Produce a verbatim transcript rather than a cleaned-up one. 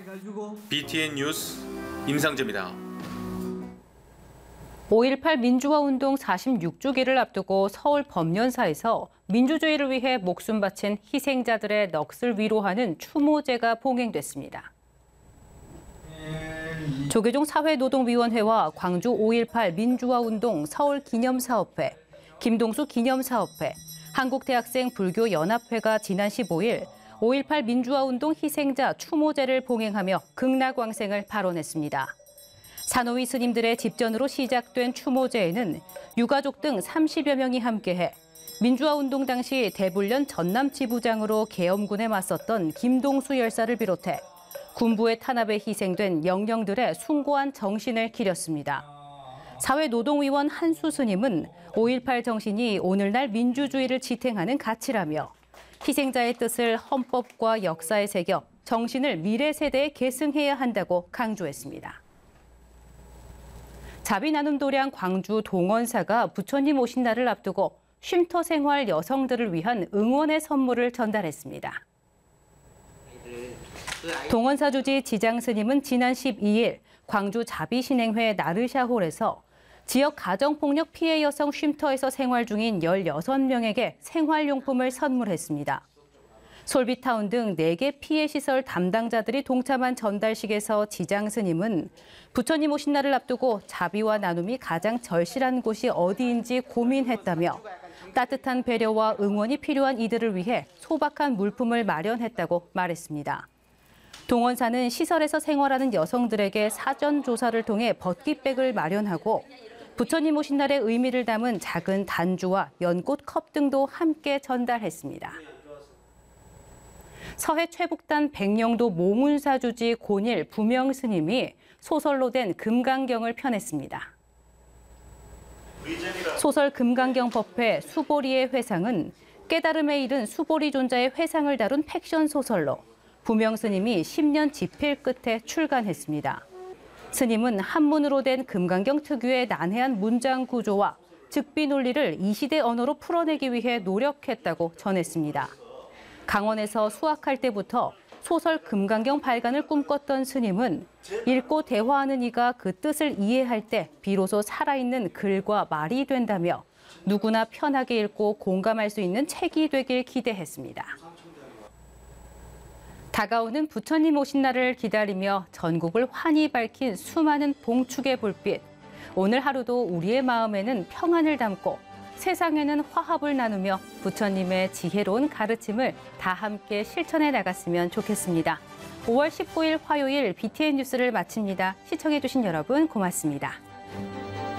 비티엔 뉴스 임상재입니다. 오일팔 민주화운동 사십육 주기를 앞두고 서울 범연사에서 민주주의를 위해 목숨 바친 희생자들의 넋을 위로하는 추모제가 봉행됐습니다. 조계종 사회노동위원회와 광주 오일팔 민주화운동 서울기념사업회, 김동수 기념사업회, 한국대학생 불교연합회가 지난 십오일 오일팔 민주화운동 희생자 추모제를 봉행하며 극락왕생을 발언했습니다. 산호위 스님들의 집전으로 시작된 추모제에는 유가족 등 삼십여 명이 함께해 민주화운동 당시 대불련 전남 지부장으로 계엄군에 맞섰던 김동수 열사를 비롯해 군부의 탄압에 희생된 영령들의 숭고한 정신을 기렸습니다. 사회노동위원 한수 스님은 오일팔 정신이 오늘날 민주주의를 지탱하는 가치라며 희생자의 뜻을 헌법과 역사에 새겨 정신을 미래 세대에 계승해야 한다고 강조했습니다. 자비나눔도량 광주 동원사가 부처님 오신 날을 앞두고 쉼터 생활 여성들을 위한 응원의 선물을 전달했습니다. 동원사 주지 지장 스님은 지난 십이일 광주 자비신행회 나르샤홀에서 지역 가정폭력 피해 여성 쉼터에서 생활 중인 열여섯 명에게 생활용품을 선물했습니다. 솔비타운 등 네 개 피해 시설 담당자들이 동참한 전달식에서 지장 스님은 부처님 오신 날을 앞두고 자비와 나눔이 가장 절실한 곳이 어디인지 고민했다며 따뜻한 배려와 응원이 필요한 이들을 위해 소박한 물품을 마련했다고 말했습니다. 동원사는 시설에서 생활하는 여성들에게 사전 조사를 통해 버킷백을 마련하고 부처님 오신 날의 의미를 담은 작은 단주와 연꽃 컵 등도 함께 전달했습니다. 서해 최북단 백령도 몽운사 주지 곤일 부명 스님이 소설로 된 금강경을 펴냈습니다. 소설 금강경 법회 수보리의 회상은 깨달음에 이른 수보리 존자의 회상을 다룬 팩션 소설로 부명 스님이 십 년 집필 끝에 출간했습니다. 스님은 한문으로 된 금강경 특유의 난해한 문장 구조와 즉비 논리를 이 시대 언어로 풀어내기 위해 노력했다고 전했습니다. 강원에서 수학할 때부터 소설 금강경 발간을 꿈꿨던 스님은 읽고 대화하는 이가 그 뜻을 이해할 때 비로소 살아있는 글과 말이 된다며 누구나 편하게 읽고 공감할 수 있는 책이 되길 기대했습니다. 다가오는 부처님 오신 날을 기다리며 전국을 환히 밝힌 수많은 봉축의 불빛. 오늘 하루도 우리의 마음에는 평안을 담고 세상에는 화합을 나누며 부처님의 지혜로운 가르침을 다 함께 실천해 나갔으면 좋겠습니다. 오월 십구일 화요일 비티엔 뉴스를 마칩니다. 시청해주신 여러분 고맙습니다.